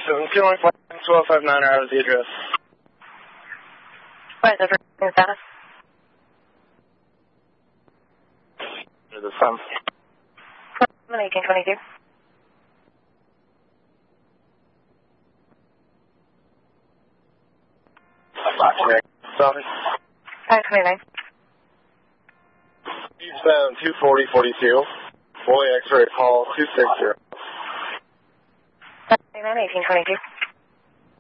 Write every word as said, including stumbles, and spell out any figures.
seven two one twelve five nine are out of the address. What is the first status? To the sun. eighteen twenty-two. Office. five twenty-nine. Eastbound two forty forty-two. Boy X-ray call two six zero. five twenty-nine, eighteen twenty-two.